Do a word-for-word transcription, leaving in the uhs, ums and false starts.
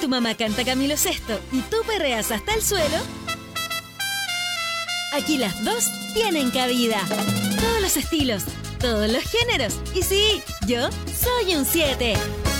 tu mamá canta Camilo Sesto y tú perreas hasta el suelo, aquí las dos tienen cabida. Todos los estilos, todos los géneros. Y sí, yo soy un siete.